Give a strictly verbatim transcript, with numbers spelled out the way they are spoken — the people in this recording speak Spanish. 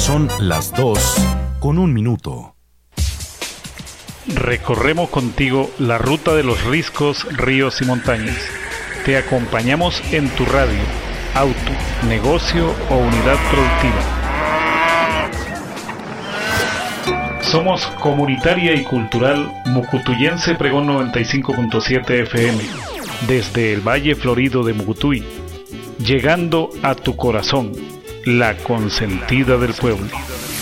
Son las dos con un minuto. Recorremos contigo la ruta de los riscos, ríos y montañas. Te acompañamos en tu radio, auto, negocio o unidad productiva. Somos comunitaria y cultural Mucutuyense Pregón noventa y cinco punto siete F M, desde el Valle Florido de Mucutuy, llegando a tu corazón, la consentida del pueblo.